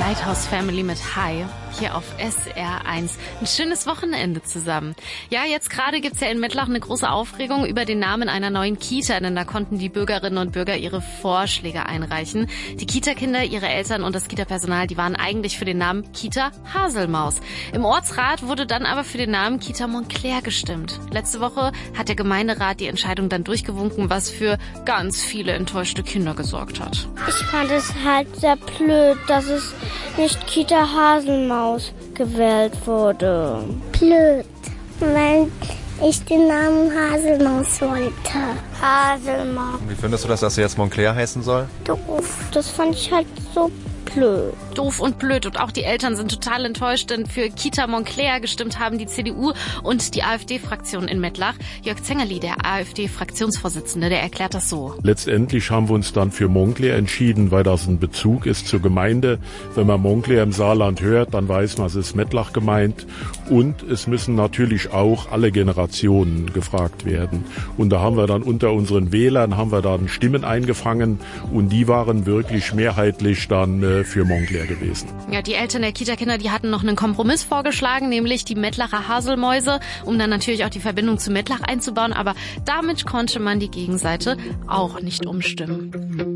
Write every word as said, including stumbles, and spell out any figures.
Lighthouse Family mit Hi hier auf S R eins. Ein schönes Wochenende zusammen. Ja, jetzt gerade gibt's ja in Mettlach eine große Aufregung über den Namen einer neuen Kita, denn da konnten die Bürgerinnen und Bürger ihre Vorschläge einreichen. Die Kita-Kinder, ihre Eltern und das Kita-Personal, die waren eigentlich für den Namen Kita Haselmaus. Im Ortsrat wurde dann aber für den Namen Kita Montclair gestimmt. Letzte Woche hat der Gemeinderat die Entscheidung dann durchgewunken, was für ganz viele enttäuschte Kinder gesorgt hat. Ich fand es halt sehr blöd, dass es nicht Kita Haselmaus gewählt wurde. Blöd, weil ich den Namen Haselmaus wollte. Haselmaus. Wie findest du das, dass sie jetzt Montclair heißen soll? Doof. Das fand ich halt so blöd. Doof und blöd. Und auch die Eltern sind total enttäuscht, denn für Kita Montclair gestimmt haben die C D U und die AfD-Fraktion in Mettlach. Jörg Zengerli, der AfD-Fraktionsvorsitzende, der erklärt das so. Letztendlich haben wir uns dann für Montclair entschieden, weil das ein Bezug ist zur Gemeinde. Wenn man Montclair im Saarland hört, dann weiß man, es ist Mettlach gemeint. Und es müssen natürlich auch alle Generationen gefragt werden. Und da haben wir dann unter unseren Wählern haben wir dann Stimmen eingefangen und die waren wirklich mehrheitlich dann äh, für Montclair gewesen. Ja, die Eltern der Kita-Kinder, die hatten noch einen Kompromiss vorgeschlagen, nämlich die Mettlacher Haselmäuse, um dann natürlich auch die Verbindung zu Mettlach einzubauen. Aber damit konnte man die Gegenseite auch nicht umstimmen.